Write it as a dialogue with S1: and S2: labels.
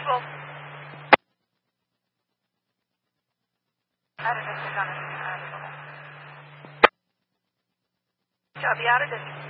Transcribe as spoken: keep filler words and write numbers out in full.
S1: Visual. Out of distance on a Copy, out of distance.